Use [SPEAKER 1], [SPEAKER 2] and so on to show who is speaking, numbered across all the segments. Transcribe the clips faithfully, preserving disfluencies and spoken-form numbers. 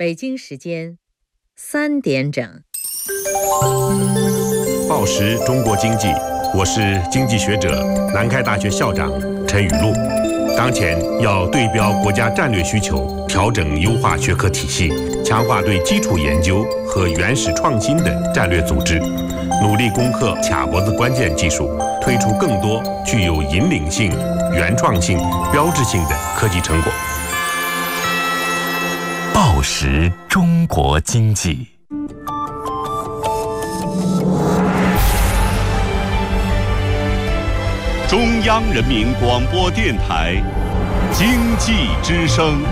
[SPEAKER 1] 北京时间三点整。
[SPEAKER 2] 报时中国经济，我是经济学者、南开大学校长陈雨露。当前要对标国家战略需求，调整优化学科体系，强化对基础研究和原始创新的战略组织，努力攻克卡脖子关键技术，推出更多具有引领性、原创性、标志性的科技成果。
[SPEAKER 3] 报时中国经济，
[SPEAKER 4] 中央人民广播电台经济之声。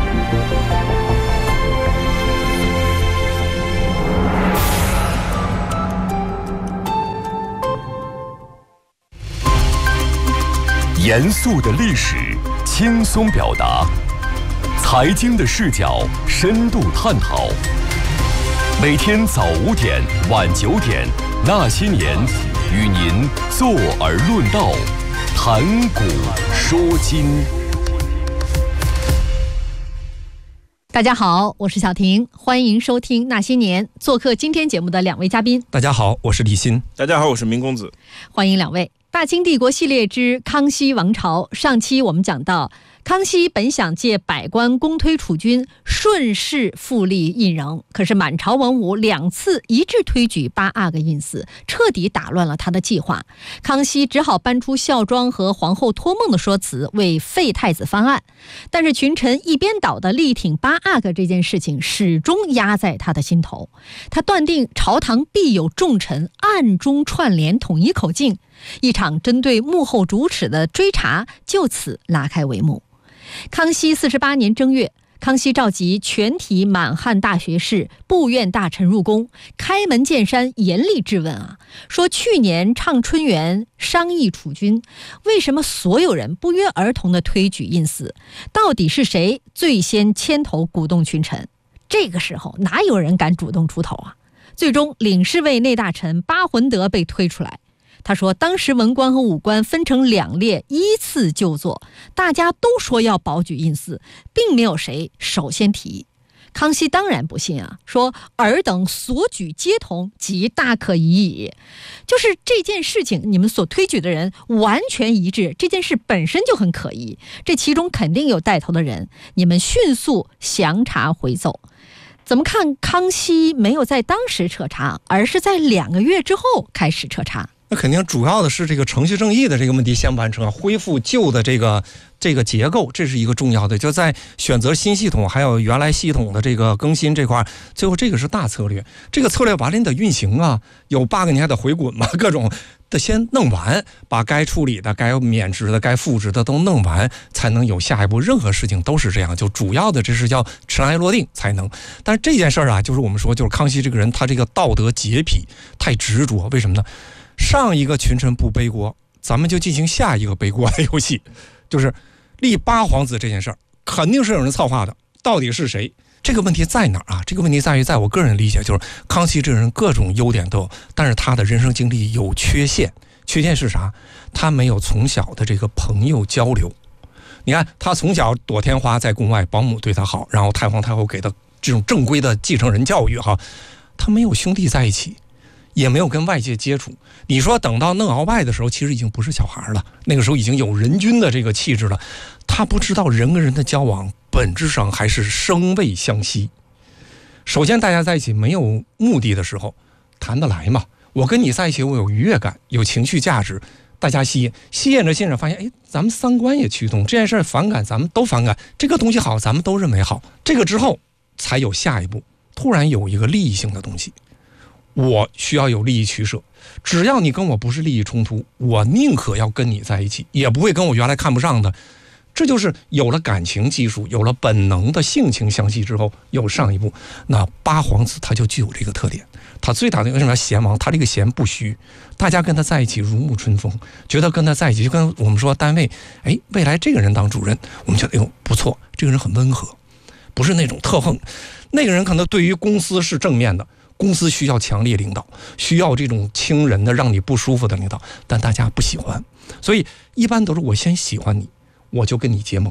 [SPEAKER 3] 严肃的历史，轻松表达；财经的视角，深度探讨。每天早五点，晚九点，那些年，与您坐而论道，谈古说今。
[SPEAKER 5] 大家好，我是小婷，欢迎收听《那些年》。做客今天节目的两位嘉宾，
[SPEAKER 6] 大家好，我是李欣。
[SPEAKER 7] 大家好，我是明公子。
[SPEAKER 5] 欢迎两位。大清帝国系列之康熙王朝，上期我们讲到，康熙本想借百官公推储君，顺势复立胤禛，可是满朝文武两次一致推举八阿哥胤祀，彻底打乱了他的计划。康熙只好搬出孝庄和皇后托梦的说辞，为废太子翻案。但是群臣一边倒的力挺八阿哥这件事情，始终压在他的心头。他断定朝堂必有重臣暗中串联，统一口径。一场针对幕后主使的追查就此拉开帷幕。康熙四十八年正月，康熙召集全体满汉大学士、部院大臣入宫，开门见山，严厉质问啊，说去年畅春园商议储君，为什么所有人不约而同地推举胤祀？到底是谁最先牵头鼓动群臣？这个时候哪有人敢主动出头啊？最终领侍卫内大臣巴浑德被推出来。他说当时文官和武官分成两列依次就坐，大家都说要保举胤祀，并没有谁首先提议。康熙当然不信啊，说尔等所举皆同，即大可疑矣。就是这件事情你们所推举的人完全一致，这件事本身就很可疑，这其中肯定有带头的人，你们迅速详查回奏。怎么看康熙没有在当时彻查，而是在两个月之后开始彻查？
[SPEAKER 6] 那肯定主要的是这个程序正义的这个问题先完成啊，恢复旧的这个这个结构，这是一个重要的。就在选择新系统还有原来系统的这个更新这块，最后这个是大策略。这个策略完了你得运行啊，有 bug 你还得回滚嘛，各种得先弄完，把该处理的、该免职的、该复职的都弄完，才能有下一步。任何事情都是这样，就主要的这是叫尘埃落定才能。但是这件事儿啊，就是我们说，就是康熙这个人他这个道德洁癖太执着，为什么呢？上一个群臣不背锅，咱们就进行下一个背锅的游戏，就是立八皇子这件事儿，肯定是有人策划的，到底是谁？这个问题在哪儿啊？这个问题在于，在我个人理解，就是康熙这个人各种优点都有，但是他的人生经历有缺陷。缺陷是啥？他没有从小的这个朋友交流。你看，他从小躲天花，在宫外保姆对他好，然后太皇太后给他这种正规的继承人教育哈，他没有兄弟在一起。也没有跟外界接触。你说等到弄鳌拜的时候，其实已经不是小孩了，那个时候已经有人君的这个气质了。他不知道人跟人的交往本质上还是生畏相惜。首先大家在一起没有目的的时候谈得来嘛，我跟你在一起我有愉悦感，有情绪价值，大家吸引吸引着吸引着发现，哎，咱们三观也趋同，这件事反感咱们都反感，这个东西好咱们都认为好，这个之后才有下一步。突然有一个利益性的东西，我需要有利益取舍，只要你跟我不是利益冲突，我宁可要跟你在一起，也不会跟我原来看不上的。这就是有了感情基础，有了本能的性情相吸之后，有上一步。那八皇子他就具有这个特点，他最大的为什么叫贤王？他这个贤不虚，大家跟他在一起如沐春风，觉得跟他在一起就跟我们说单位，哎，未来这个人当主任，我们觉得哎呦不错，这个人很温和，不是那种特横。那个人可能对于公司是正面的，公司需要强烈领导，需要这种轻人的让你不舒服的领导，但大家不喜欢，所以一般都是我先喜欢你，我就跟你结盟，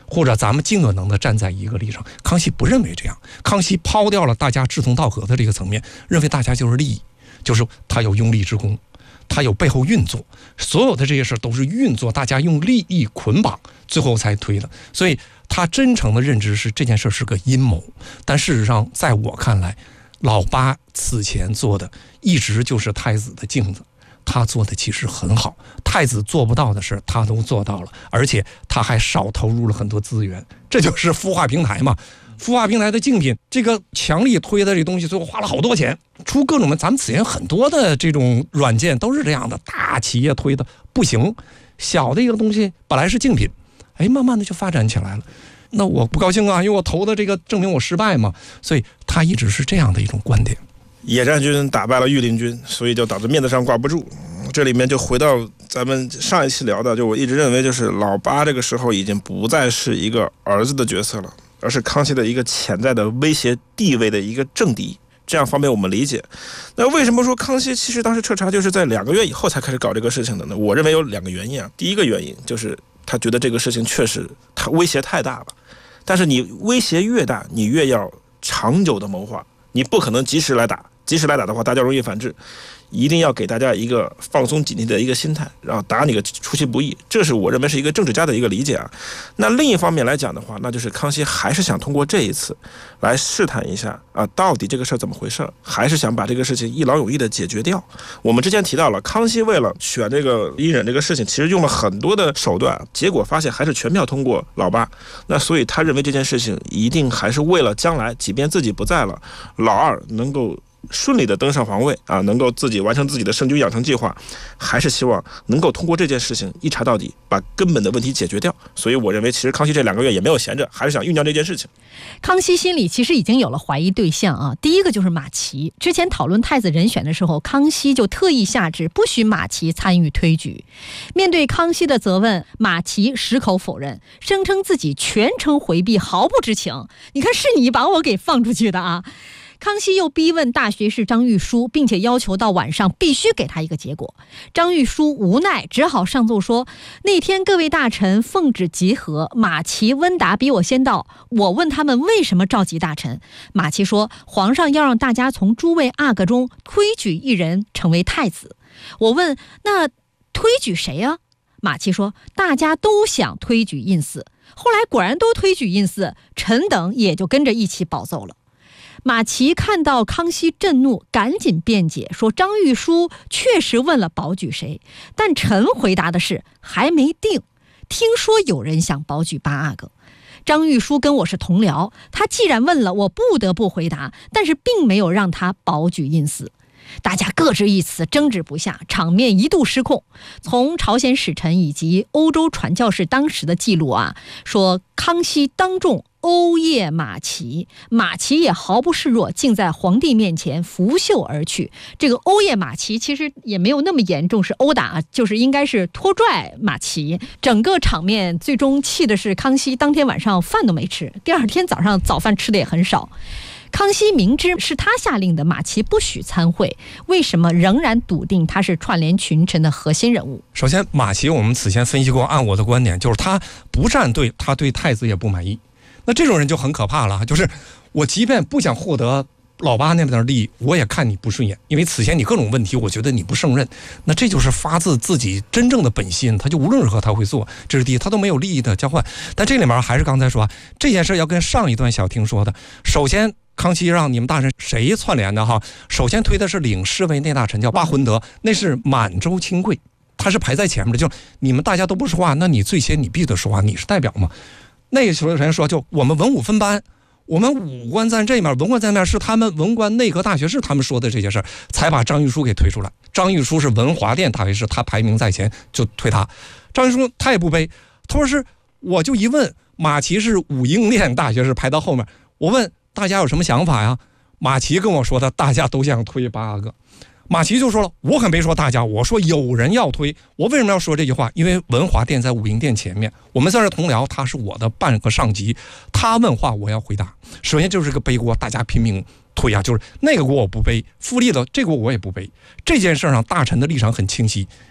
[SPEAKER 6] 或者咱们尽可能的站在一个立场。康熙不认为这样，康熙抛掉了大家志同道合的这个层面，认为大家就是利益，就是他有拥立之功，他有背后运作，所有的这些事都是运作，大家用利益捆绑，最后才推的。所以他真诚的认知是这件事是个阴谋。但事实上，在我看来，老八此前做的一直就是太子的镜子，他做的其实很好，太子做不到的事他都做到了，而且他还少投入了很多资源，这就是孵化平台嘛。孵化平台的竞品，这个强力推的这东西，最后花了好多钱，出各种的。咱们此前很多的这种软件都是这样的，大企业推的不行，小的一个东西本来是竞品，哎，慢慢的就发展起来了。那我不高兴啊，因为我投的这个证明我失败嘛，所以他一直是这样的一种观点。
[SPEAKER 7] 野战军打败了御林军，所以就导致面子上挂不住。这里面就回到咱们上一期聊的，就我一直认为，就是老八这个时候已经不再是一个儿子的角色了，而是康熙的一个潜在的威胁地位的一个政敌，这样方便我们理解。那为什么说康熙其实当时彻查就是在两个月以后才开始搞这个事情的呢？我认为有两个原因啊。第一个原因就是他觉得这个事情确实他威胁太大了，但是你威胁越大，你越要长久的谋划，你不可能及时来打，及时来打的话，大家容易反制。一定要给大家一个放松警惕的一个心态，然后打你个出其不意，这是我认为是一个政治家的一个理解啊。那另一方面来讲的话，那就是康熙还是想通过这一次来试探一下啊，到底这个事儿怎么回事，还是想把这个事情一劳永逸的解决掉。我们之前提到了，康熙为了选这个胤禛这个事情，其实用了很多的手段，结果发现还是全票通过老八。那所以他认为这件事情一定还是为了将来，即便自己不在了，老二能够顺利的登上皇位啊，能够自己完成自己的圣君养成计划，还是希望能够通过这件事情一查到底，把根本的问题解决掉。所以我认为其实康熙这两个月也没有闲着，还是想酝酿这件事情。
[SPEAKER 5] 康熙心里其实已经有了怀疑对象啊，第一个就是马齐。之前讨论太子人选的时候，康熙就特意下旨不许马齐参与推举。面对康熙的责问，马齐矢口否认，声称自己全程回避，毫不知情。你看，是你把我给放出去的啊！康熙又逼问大学士张玉书，并且要求到晚上必须给他一个结果。张玉书无奈，只好上奏说，那天各位大臣奉旨集合，马齐、温达比我先到，我问他们为什么召集大臣，马齐说皇上要让大家从诸位阿哥中推举一人成为太子。我问那推举谁啊？马齐说大家都想推举胤祀，后来果然都推举胤祀，臣等也就跟着一起保奏了。马齐看到康熙震怒，赶紧辩解说张玉书确实问了保举谁，但臣回答的是还没定，听说有人想保举八阿哥。张玉书跟我是同僚，他既然问了，我不得不回答，但是并没有让他保举胤祀。大家各执一词，争执不下，场面一度失控。从朝鲜使臣以及欧洲传教士当时的记录啊，说康熙当众殴谒马齐，马齐也毫不示弱，竟在皇帝面前拂袖而去。这个殴谒马齐其实也没有那么严重，是殴打，就是应该是拖拽马齐。整个场面最终气的是康熙当天晚上饭都没吃，第二天早上早饭吃的也很少。康熙明知是他下令的马齐不许参会，为什么仍然笃定他是串联群臣的核心人物？
[SPEAKER 6] 首先，马齐我们此前分析过，按我的观点，就是他不站队，他对太子也不满意。那这种人就很可怕了，就是我即便不想获得老八那边的利益，我也看你不顺眼，因为此前你各种问题，我觉得你不胜任，那这就是发自自己真正的本心，他就无论如何他会做，这是第一，他都没有利益的交换。但这里面还是刚才说这件事要跟上一段小听说的，首先康熙让你们大臣谁串联的哈？首先推的是领侍卫内大臣叫巴浑德，那是满洲亲贵，他是排在前面的，就你们大家都不说话，那你最先你必须得说话，你是代表嘛。那个时候人说，就我们文武分班，我们武官在这面，文官在那面，是他们文官内阁大学士他们说的这些事才把张玉书给推出来。张玉书是文华殿大学士，他排名在前，就推他。张玉书他也不卑，他说是，我就一问，马齐是武英殿大学士排到后面，我问大家有什么想法呀？马齐跟我说的，大家都想推八个。马齐就说了，我可没说大家，我说有人要推。我为什么要说这句话？因为文华殿在武英殿前面，我们算是同僚，他是我的半个上级，他问话我要回答。首先就是个背锅，大家拼命推啊，就是那个锅我不背，复立了这个锅我也不背。这件事上大臣的立场很清晰，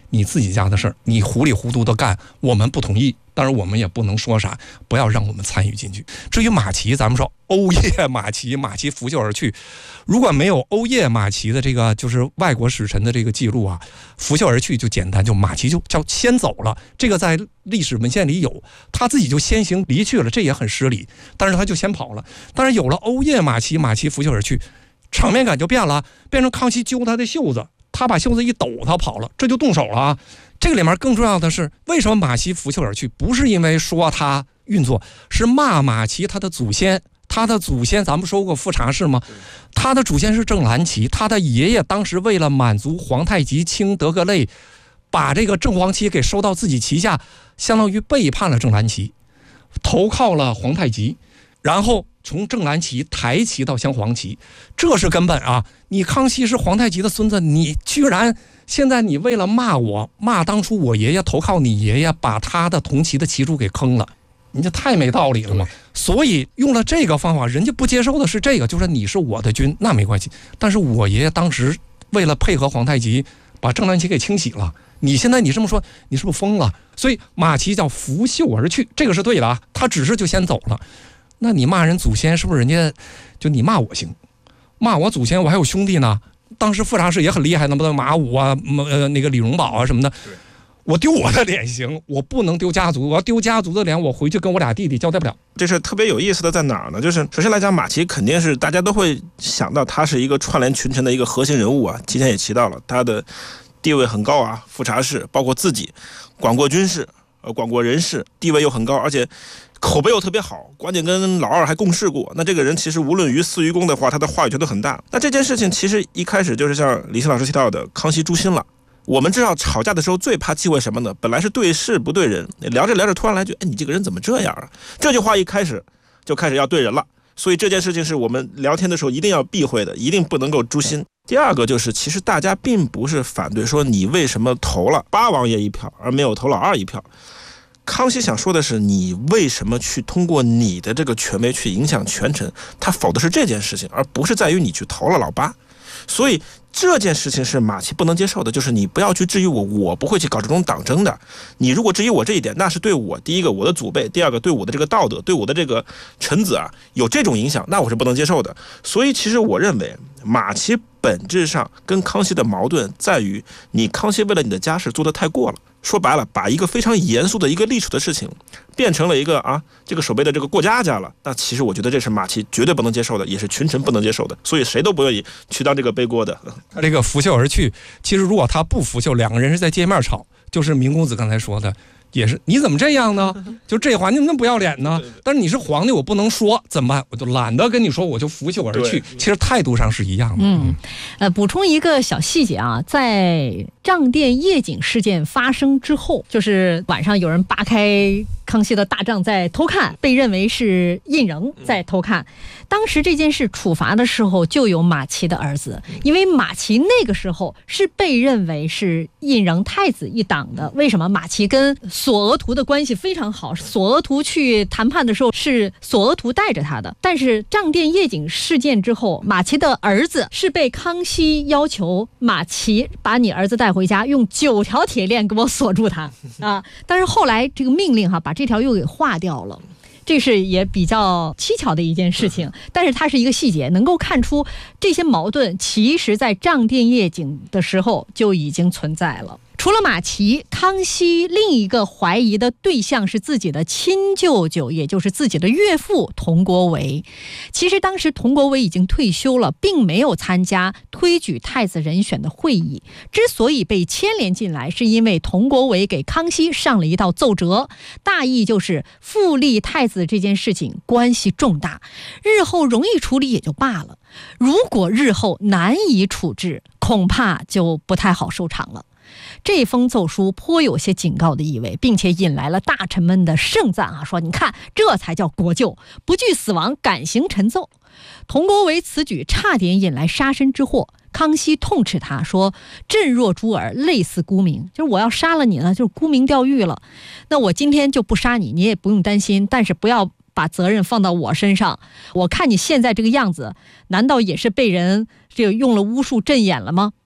[SPEAKER 6] 你自己家的事儿，你糊里糊涂的干，我们不同意，当然我们也不能说啥，不要让我们参与进去。至于马齐，咱们说欧耶马齐，马齐拂袖而去，如果没有欧耶马齐的这个就是外国使臣的这个记录啊，拂袖而去就简单，就马齐就叫先走了，这个在历史文献里有，他自己就先行离去了，这也很失礼，但是他就先跑了。但是有了欧耶马齐，马齐拂袖而去，场面感就变了，变成康熙揪他的袖子，他把袖子一抖，他跑了，这就动手了啊。这个里面更重要的是，为什么马齐拂袖而去？不是因为说他运作，是骂马齐他的祖先。他的祖先咱们说过富察氏吗？他的祖先是郑兰齐，他的爷爷当时为了满足皇太极亲德格类，把这个正黄旗给收到自己旗下，相当于背叛了郑兰齐，投靠了皇太极，然后从正蓝旗抬旗到镶黄旗，这是根本啊！你康熙是皇太极的孙子，你居然现在你为了骂我，骂当初我爷爷投靠你爷爷，把他的铜旗的旗柱给坑了，你这太没道理了嘛！所以用了这个方法，人家不接受的是这个，就是你是我的军，那没关系。但是我爷爷当时为了配合皇太极，把正蓝旗给清洗了。你现在你这么说，你是不是疯了？所以马齐叫拂袖而去，这个是对的啊，他只是就先走了。那你骂人祖先，是不是人家就你骂我行，骂我祖先，我还有兄弟呢。当时富察氏也很厉害，那么马武啊，呃那个李荣宝啊什么的。我丢我的脸行，我不能丢家族，我要丢家族的脸，我回去跟我俩弟弟交代不了。
[SPEAKER 7] 这事特别有意思的在哪儿呢？就是首先来讲，马齐肯定是大家都会想到他是一个串联群臣的一个核心人物啊。之前也提到了他的地位很高啊，富察氏包括自己管过军事，呃，管过人事，地位又很高，而且口碑又特别好，关键跟老二还共事过。那这个人其实无论于私于公的话，他的话语权都很大。那这件事情其实一开始就是像李欣老师提到的，康熙诛心了。我们知道吵架的时候最怕忌讳什么呢？本来是对事不对人，聊着聊着突然来句，哎，你这个人怎么这样啊？这句话一开始就开始要对人了。所以这件事情是我们聊天的时候一定要避讳的，一定不能够诛心。第二个就是，其实大家并不是反对说你为什么投了八王爷一票，而没有投老二一票。康熙想说的是，你为什么去通过你的这个权威去影响权臣？他否的是这件事情，而不是在于你去投了老八。所以这件事情是马齐不能接受的，就是你不要去质疑我，我不会去搞这种党争的。你如果质疑我这一点，那是对我第一个我的祖辈，第二个对我的这个道德，对我的这个臣子啊有这种影响，那我是不能接受的。所以其实我认为马齐本质上跟康熙的矛盾在于，你康熙为了你的家事做得太过了。说白了，把一个非常严肃的一个历史的事情变成了一个啊这个守备的这个过家家了，那其实我觉得这是马齐绝对不能接受的，也是群臣不能接受的，所以谁都不愿意去当这个背锅的。
[SPEAKER 6] 他这个拂袖而去，其实如果他不拂袖，两个人是在街面吵，就是明公子刚才说的，也是你怎么这样呢？就这话你怎么不要脸呢？但是你是皇帝，我不能说，怎么办？我就懒得跟你说，我就拂袖而去。其实态度上是一样的。
[SPEAKER 5] 嗯，呃，补充一个小细节啊，在账殿夜景事件发生之后，就是晚上有人扒开康熙的大帐在偷看，被认为是胤禛在偷看。当时这件事处罚的时候，就有马齐的儿子，因为马齐那个时候是被认为是胤禛太子一党的。为什么？马齐跟索额图的关系非常好，索额图去谈判的时候是索额图带着他的。但是账殿夜景事件之后，马齐的儿子是被康熙要求马齐把你儿子带回家，用九条铁链给我锁住他啊！但是后来这个命令哈，把这条又给划掉了。这是也比较蹊跷的一件事情，但是它是一个细节，能够看出这些矛盾其实在账殿夜景的时候就已经存在了。除了马齐，康熙另一个怀疑的对象是自己的亲舅舅，也就是自己的岳父佟国维。其实当时佟国维已经退休了，并没有参加推举太子人选的会议。之所以被牵连进来，是因为佟国维给康熙上了一道奏折，大意就是复立太子这件事情关系重大，日后容易处理也就罢了，如果日后难以处置，恐怕就不太好收场了。这封奏书颇有些警告的意味，并且引来了大臣们的盛赞啊，说你看这才叫国舅，不惧死亡，敢行陈奏。佟国维此举差点引来杀身之祸，康熙痛斥他说，朕若诛尔，类似沽名，就是我要杀了你呢，就是沽名钓誉了。那我今天就不杀你，你也不用担心，但是不要把责任放到我身上。我看你现在这个样子，难道也是被人这个用了巫术镇眼了吗？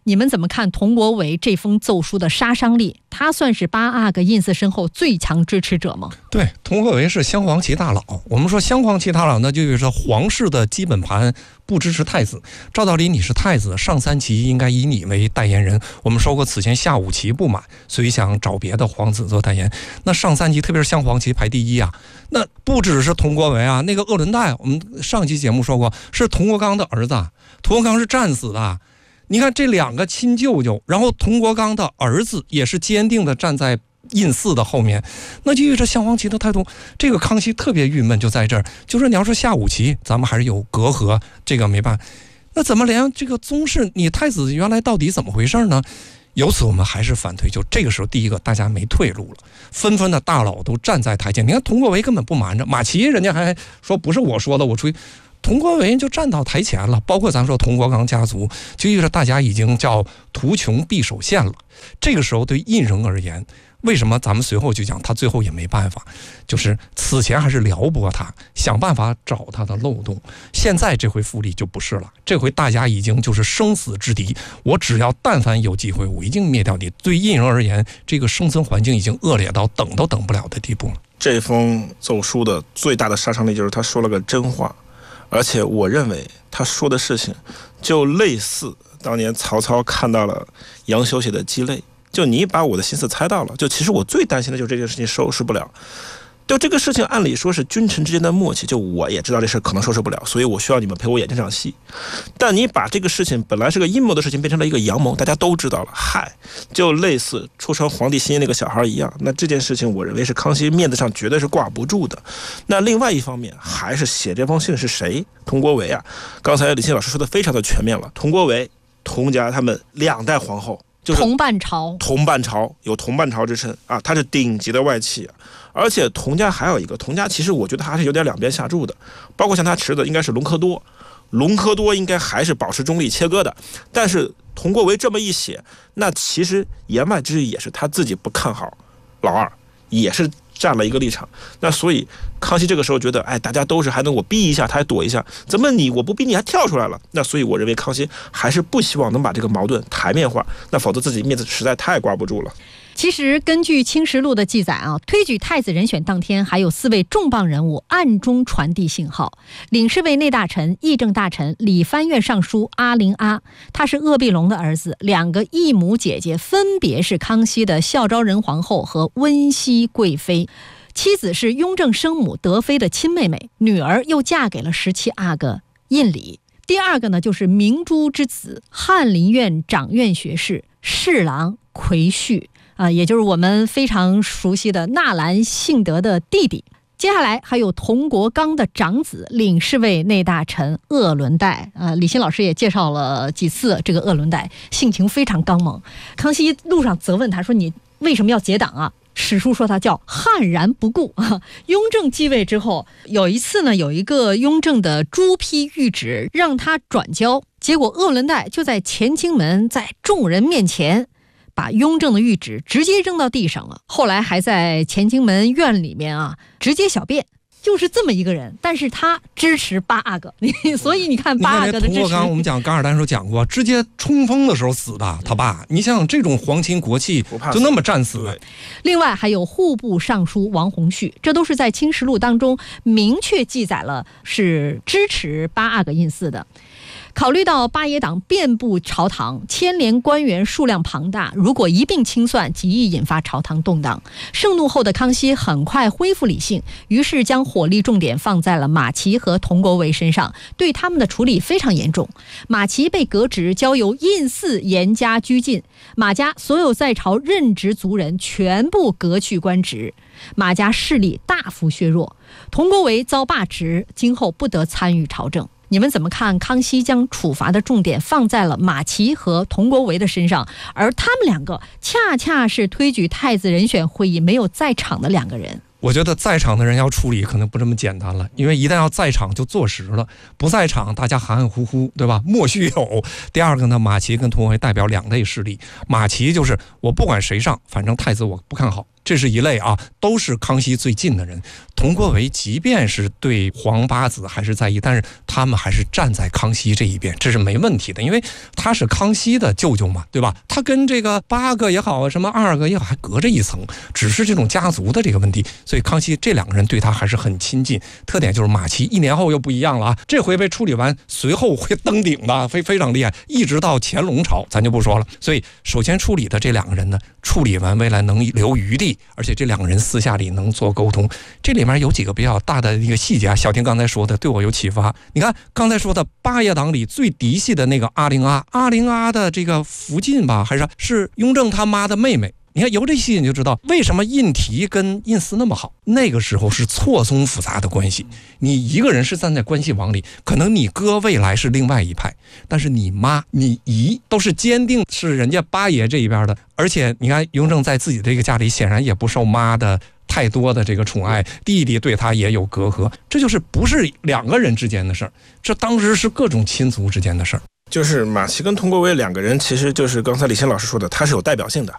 [SPEAKER 5] 你们怎么看佟国维这封奏书的杀伤力？他算是八阿哥印寺身后最强支持者吗？
[SPEAKER 6] 对，佟国维是镶黄旗大佬。我们说镶黄旗大佬，那就是皇室的基本盘不支持太子。照道理你是太子，上三旗应该以你为代言人。我们说过，此前下五旗不满，所以想找别的皇子做代言。那上三旗，特别是镶黄旗排第一啊。那不只是佟国维啊，那个鄂伦岱，我们上期节目说过，是佟国刚的儿子，佟国刚是战死的。你看这两个亲舅舅，然后佟国刚的儿子也是坚定的站在印寺的后面，那就有着镶黄旗的态度。这个康熙特别郁闷，就在这儿，就说你要说下五旗，咱们还是有隔阂，这个没办法。那怎么连这个宗室，你太子原来到底怎么回事呢？由此我们还是反推，就这个时候，第一个大家没退路了，纷纷的大佬都站在台前。你看佟国维根本不瞒着，马齐人家还说不是我说的，我出去。佟国维就站到台前了，包括咱说佟国刚家族，就意味着大家已经叫图穷匕首现了。这个时候对胤禛而言，为什么咱们随后就讲他最后也没办法，就是此前还是撩拨他，想办法找他的漏洞。现在这回复利就不是了，这回大家已经就是生死之敌，我只要但凡有机会，我一定灭掉你。对胤禛而言，这个生存环境已经恶劣到等都等不了的地步了。
[SPEAKER 7] 这封奏书的最大的杀伤力就是他说了个真话。而且我认为他说的事情就类似当年曹操看到了杨修写的鸡肋，就你把我的心思猜到了，就其实我最担心的就是这件事情收拾不了。就这个事情按理说是君臣之间的默契，就我也知道这事可能收拾不了，所以我需要你们陪我演这场戏。但你把这个事情本来是个阴谋的事情变成了一个阳谋，大家都知道了，嗨，就类似出生皇帝心那个小孩一样。那这件事情我认为是康熙面子上绝对是挂不住的。那另外一方面还是写这封信是谁？佟国维啊。刚才李沁老师说的非常的全面了，佟国维佟家他们两代皇后就是
[SPEAKER 5] 同伴朝，
[SPEAKER 7] 同伴朝有同伴朝之称啊，他是顶级的外戚啊。而且佟家还有一个，佟家其实我觉得还是有点两边下注的，包括像他侄子应该是隆科多，隆科多应该还是保持中立切割的。但是佟国维这么一写，那其实言外之意也是他自己不看好老二，也是站了一个立场。那所以康熙这个时候觉得，哎，大家都是还能我逼一下，他还躲一下，怎么你我不逼你还跳出来了？那所以我认为康熙还是不希望能把这个矛盾台面化，那否则自己面子实在太挂不住了。
[SPEAKER 5] 其实根据《清实录》的记载啊，推举太子人选当天，还有四位重磅人物暗中传递信号。领侍卫内大臣、议政大臣、理藩院尚书阿陵阿，他是鄂必龙的儿子，两个异母姐姐分别是康熙的孝昭仁皇后和温熹贵妃。妻子是雍正生母德妃的亲妹妹，女儿又嫁给了十七阿哥胤礼。第二个呢，就是明珠之子，翰林院掌院学士侍郎魁婿。啊，也就是我们非常熟悉的纳兰性德的弟弟。接下来还有佟国刚的长子，领侍卫内大臣鄂伦岱。啊，李沁老师也介绍了几次这个鄂伦岱，性情非常刚猛。康熙路上责问他说：“你为什么要结党啊？”史书说他叫悍然不顾啊。雍正继位之后，有一次呢，有一个雍正的朱批谕旨让他转交，结果鄂伦岱就在乾清门，在众人面前把雍正的谕旨直接扔到地上了，后来还在乾清门院里面啊直接小便，就是这么一个人。但是他支持八阿哥，所以你看八阿哥的支持。
[SPEAKER 6] 佟国刚我们讲噶尔丹时候讲过，直接冲锋的时候死的他爸。你想想这种皇亲国戚就那么战死。
[SPEAKER 5] 另外还有户部尚书王弘绪，这都是在《清实录》当中明确记载了是支持八阿哥胤祀的。考虑到八爷党遍布朝堂，牵连官员数量庞大，如果一并清算，极易引发朝堂动荡。盛怒后的康熙很快恢复理性，于是将火力重点放在了马齐和佟国维身上，对他们的处理非常严重。马齐被革职，交由胤祀严加拘禁，马家所有在朝任职族人全部革去官职，马家势力大幅削弱。佟国维遭罢职，今后不得参与朝政。你们怎么看康熙将处罚的重点放在了马齐和佟国维的身上，而他们两个恰恰是推举太子人选会议没有在场的两个人？
[SPEAKER 6] 我觉得在场的人要处理可能不这么简单了，因为一旦要在场就坐实了，不在场大家含含糊糊，对吧？莫须有。第二个呢，马齐跟佟国维代表两类势力，马齐就是我不管谁上，反正太子我不看好， 这是一类啊，都是康熙最近的人。佟国维即便是对皇八子还是在意，但是他们还是站在康熙这一边，这是没问题的，因为他是康熙的舅舅嘛，对吧？他跟这个八个也好，什么二个也好，还隔着一层，只是这种家族的这个问题，所以康熙这两个人对他还是很亲近。特点就是马齐一年后又不一样了啊，这回被处理完，随后会登顶的，非非常厉害，一直到乾隆朝咱就不说了。所以首先处理的这两个人呢，处理完未来能留余地，而且这两个人私下里能做沟通。这里面有几个比较大的一个细节啊，小婷刚才说的对我有启发。你看刚才说的八爷党里最嫡系的那个阿灵阿，阿灵阿的这个福晋吧，还是是雍正他妈的妹妹。你看由这细节你就知道为什么胤禔跟胤祀那么好。那个时候是错综复杂的关系，你一个人是站在关系网里，可能你哥未来是另外一派，但是你妈你姨都是坚定是人家八爷这一边的。而且你看雍正在自己这个家里显然也不受妈的太多的这个宠爱，弟弟对他也有隔阂，这就是不是两个人之间的事儿，这当时是各种亲族之间的事儿。
[SPEAKER 7] 就是马齐跟佟国维两个人，其实就是刚才李欣老师说的，他是有代表性的。